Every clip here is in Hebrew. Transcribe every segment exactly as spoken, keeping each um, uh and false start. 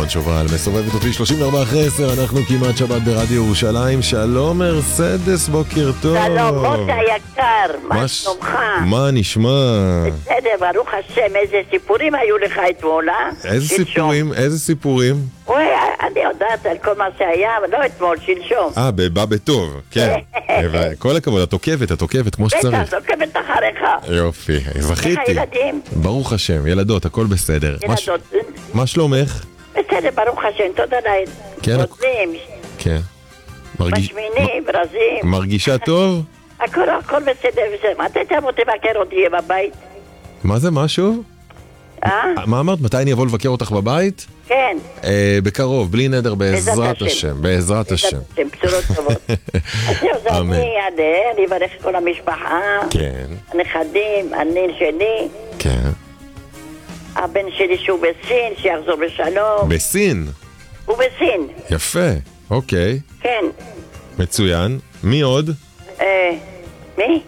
אלון שובל, מסובבת אותי שלושים וארבע אחרי עשר, אנחנו כמעט שבת ברדיו ירושלים. שלום מרסדס, בוקר טוב. שלום מוטה יקר, מה שלומך? מה נשמע? בסדר, ברוך השם, איזה סיפורים היו לך אתמול, אה? איזה סיפורים? איזה סיפורים? אוי, אני יודעת על כל מה שהיה, אבל לא אתמול, שלשום. אה, בא בטוב, כן. כל הכבוד, את עוקבת, את עוקבת כמו שצריך. בטח, עוקבת אחריך. יופי, זכיתי. איך הילדים? ברוך השם, ילדות, הכל בסדר. ילדות. מה שלומך? בסדר, ברוך השם, תודה לאל. כן. רוזים. כן. משמינים, רזים. מרגישה טוב? הכל, הכל בסדר, בסדר. מתי תבוא תבקר אותי בבית? מה זה, משהו? אה? מה אמרת? מתי אני אבוא לבקר אותך בבית? כן. בקרוב, בלי נדר, בעזרת השם. בעזרת השם. בשורות טובות. אז זהו, אני אעלה, אני אברך כל המשפחה. כן. הנכדים, הנין שלי. כן. הבן שלי שהוא בסין, שיחזור בשלום. בסין? הוא בסין. יפה, אוקיי. כן. מצוין. מי עוד? אה, מי?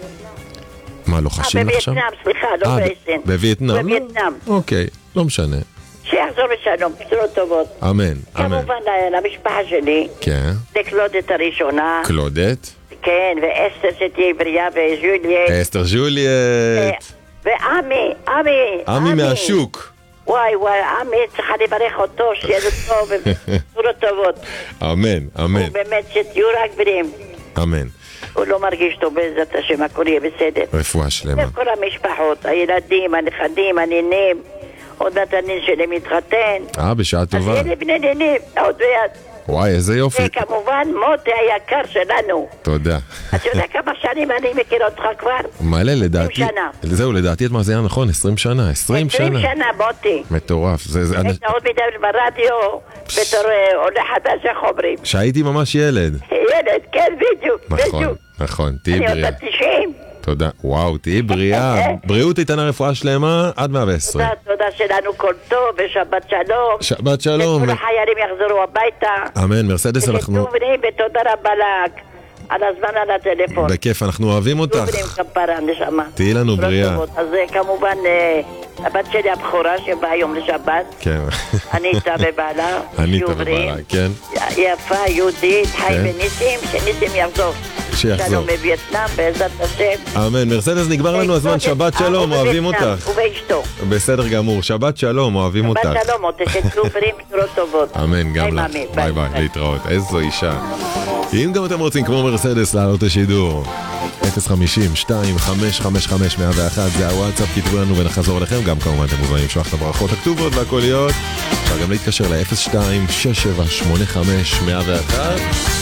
מה, לא חשים לך שם? בווייטנאם, סליחה, לא בסין. בווייטנאם? בווייטנאם. אוקיי, לא משנה. שיחזור בשלום, בשורות טובות. אמן, אמן. כמובן למשפחה שלי. כן. לקלודת הראשונה. קלודת? כן, ואסתר שתהיה בריאה, וז'וליאט. אסתר ז'וליאט. ועמי, עמי. עמי מהשוק. וואי וואי, עמי, צריכה לברך אותו, שיהיה לו טוב, ובשורות טובות. אמן, אמן. הוא באמת שתהיו רק בריאים. אמן. הוא לא מרגיש טוב בעזרת השם, הכל יהיה בסדר. רפואה שלמה. וכל המשפחות, הילדים, הנכדים, הנינים, עוד מעט הנין שלי מתחתן. אה, בשעה טובה. אז יהיה לבני נינים, עוד מעט. וואי, איזה יופי. וכמובן, מוטי היקר שלנו. תודה. אתה יודע כמה שנים אני מכיר אותך כבר? מלא, לדעתי. עשרים שנה. זהו, לדעתי את מאזינה נכון, עשרים שנה, עשרים שנה. עשרים שנה, מוטי. מטורף. היית עוד מדבר ברדיו, בתור עולה חדש, איך אומרים? שהייתי ממש ילד. ילד, כן, בדיוק. נכון, נכון, תהי בריאה. אני עוד תשעים. תודה. וואו, תהי בריאה. בריאות איתנה, רפואה שלמה, עד מאה ועשרים. תודה, תודה שלנו כל טוב, ושבת שלום. שבת שלום. וכל החיילים יחזרו הביתה. אמן, מרסדס אנחנו... ושתהיו בריאים, ותודה רבה לך. על הזמן על הטלפון. בכיף, אנחנו אוהבים אותך. תהיו בריאים כפרה, נשמה. תהי לנו בריאה. אז כמובן, הבת שלי הבכורה שבאה היום לשבת. כן. אני איתה בבעלה. אני איתה בבעלה, כן. יפה, יהודית, חי וניסים, שניסים יחזור. שיחזור. שלום בווייטנאם, בעזרת השם. אמן, מרסדס, נגמר לנו הזמן, שבת שלום, אוהבים אותך. ובאשתו. בסדר גמור, שבת שלום, אוהבים אותך. שבת שלום, תשתו בריאים, בשורות טובות. אמן, גם לך. ביי ביי, להתראות. איזו אישה. אם גם אתם רוצים כמו מרסדס לעלות השידור, אפס חמישים שתיים חמש חמש חמש מאה ואחת זה הוואטסאפ, כתבו לנו ונחזור אליכם. גם כמובן אתם מוזמנים לשלוח את הברכות הכתובות והקוליות. אפשר גם להתקשר ל-אפס שתיים שש שבע שמונה חמש מאה ואחת.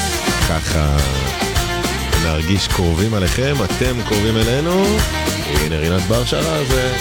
ככה נרגיש קרובים עליכם, אתם קרובים אלינו. הנה רינת בר שרה, זה